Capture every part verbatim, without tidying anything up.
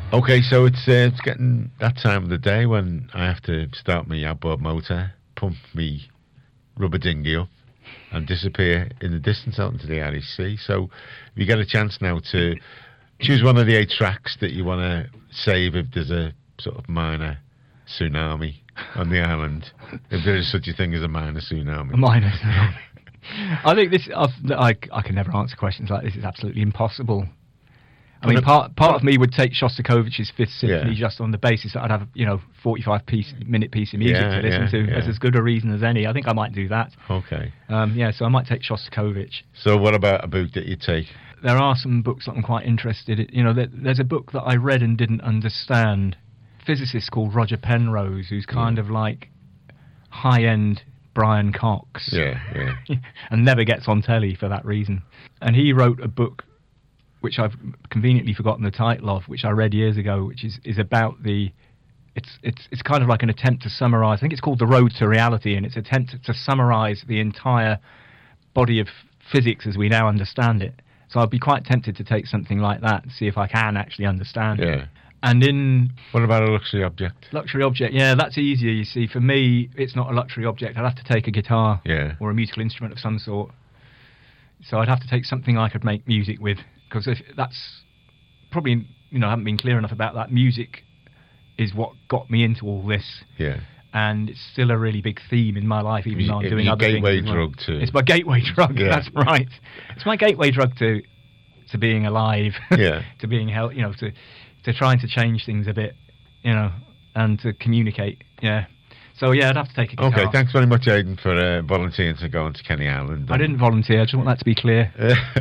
Okay, so it's uh, it's getting that time of the day when I have to start my outboard motor, pump me rubber dinghy up, and disappear in the distance out into the Irish Sea. So you get a chance now to choose one of the eight tracks that you want to save if there's a sort of minor tsunami on the island, if there is such a thing as a minor tsunami. A minor tsunami. I think this. I've, I I can never answer questions like this. It's absolutely impossible. I mean, part part of me would take Shostakovich's Fifth Symphony Yeah. just on the basis that I'd have, you know, forty-five piece minute piece of music Yeah, to listen yeah, to. yeah. As as good a reason as any. I think I might do that. Okay. Um, yeah, so I might take Shostakovich. So what about a book that you take? There are some books that I'm quite interested in. You know, there, there's a book that I read and didn't understand. A physicist called Roger Penrose, who's kind Yeah. of like high-end Brian Cox. Yeah, yeah. And never gets on telly for that reason. And he wrote a book which I've conveniently forgotten the title of, which I read years ago, which is, is about the... It's it's it's kind of like an attempt to summarise... I think it's called The Road to Reality, and it's an attempt to, to summarise the entire body of physics as we now understand it. So I'd be quite tempted to take something like that and see if I can actually understand Yeah. it. And in... What about a luxury object? Luxury object, yeah, that's easier, you see. For me, it's not a luxury object. I'd have to take a guitar Yeah. or a musical instrument of some sort. So I'd have to take something I could make music with, because that's probably, you know, I haven't been clear enough about that. Music is what got me into all this, Yeah. and it's still a really big theme in my life, even It- though I'm it- doing your other gateway things. as well. drug to- It's my gateway drug. Yeah. That's right. It's my gateway drug to to being alive. Yeah. To being healthy. You know, to to trying to change things a bit. You know, and to communicate. Yeah. So yeah, I'd have to take a guitar. Okay, thanks very much, Aidan, for uh, volunteering to go on to Kenny Island. I didn't volunteer. I just want that to be clear.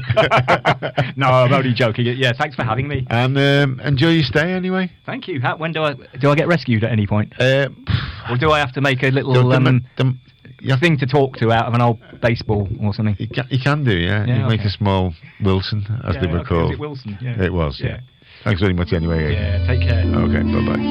No, I'm only joking. Yeah, thanks for having me. And um, enjoy your stay anyway. Thank you. How, when do I do I get rescued at any point, Uh, or do I have to make a little the- the- um, the- you, have- thing to talk to out of an old baseball or something? you can, you can do, yeah. Yeah, you make okay. a small Wilson, as Yeah, they were okay, called. was it Wilson? Yeah. It was, yeah. Thanks very much anyway, Aidan. Yeah. Take care. Okay, bye-bye.